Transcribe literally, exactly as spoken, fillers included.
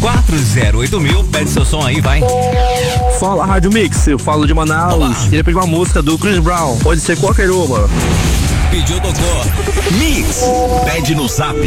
quatro zero oito mil. Pede seu som aí, vai. Fala, Rádio Mix, eu falo de Manaus. Olá. Queria pedir uma música do Chris Brown, pode ser qualquer uma. Pediu, tocou. Mix. Pede no zap.